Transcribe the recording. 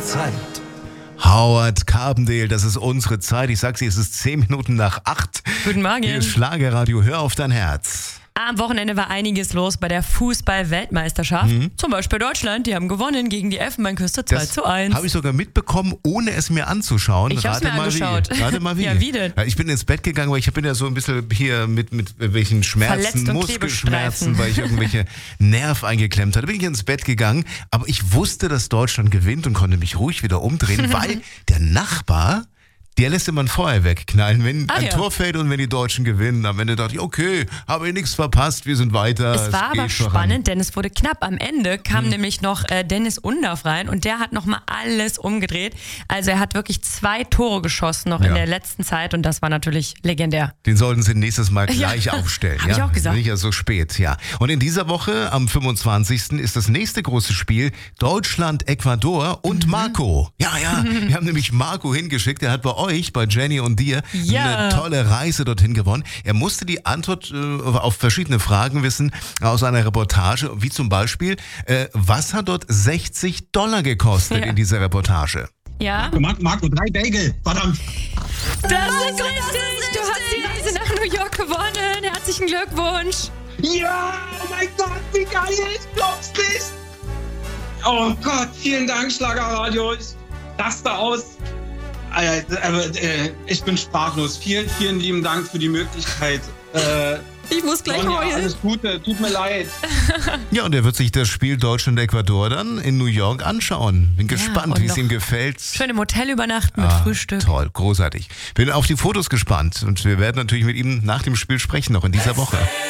unsere Zeit. Howard Carpendale, das ist unsere Zeit. Ich sag's dir, es ist 10 Minuten nach 8. Guten Morgen. Hier ist Schlagerradio, hör auf dein Herz. Am Wochenende war einiges los bei der Fußball-Weltmeisterschaft. Zum Beispiel Deutschland, die haben gewonnen gegen die Elfenbeinküste 2:1. Habe ich sogar mitbekommen, ohne es mir anzuschauen. Ich hab's mir angeschaut. Rate mal wie. Ja, wie denn? Ich bin ins Bett gegangen, weil ich bin ja so ein bisschen hier mit welchen Schmerzen, Verletzt und Muskelschmerzen, Klebestreifen. weil ich irgendwelche Nerv eingeklemmt hatte. Bin ich ins Bett gegangen, aber ich wusste, dass Deutschland gewinnt und konnte mich ruhig wieder umdrehen, weil der Nachbar, der lässt immer ein Feuerwerk knallen, wenn ein Tor fällt und wenn die Deutschen gewinnen. Am Ende dachte ich, okay, habe ich nichts verpasst, wir sind weiter. Es war aber spannend, denn es wurde knapp. Am Ende kam nämlich noch Dennis Undaff rein und der hat nochmal alles umgedreht. Also er hat wirklich 2 Tore geschossen noch in der letzten Zeit und das war natürlich legendär. Den sollten sie nächstes Mal gleich aufstellen. Hab ich auch gesagt. Nicht ja so spät, ja. Und in dieser Woche, am 25. ist das nächste große Spiel Deutschland-Ecuador und Marco. Ja, wir haben nämlich Marco hingeschickt, der hat bei euch, bei Jenny und dir, eine tolle Reise dorthin gewonnen. Er musste die Antwort auf verschiedene Fragen wissen aus einer Reportage, wie zum Beispiel, was hat dort $60 gekostet in dieser Reportage? Ja? Marco, 3 Bagel, verdammt. Das ist richtig! Du hast die Reise nach New York gewonnen! Herzlichen Glückwunsch! Ja, oh mein Gott, wie geil, ich glaub's nicht. Oh Gott, vielen Dank, Schlagerradio. Ich raste aus. Ich bin sprachlos. Vielen, vielen lieben Dank für die Möglichkeit. Ich muss gleich heulen. Alles Gute, tut mir leid. Ja, und er wird sich das Spiel Deutschland-Ecuador dann in New York anschauen. Bin gespannt, wie es ihm gefällt. Schön im Hotel übernachten mit Frühstück. Toll, großartig. Bin auf die Fotos gespannt und wir werden natürlich mit ihm nach dem Spiel sprechen, noch in dieser Woche.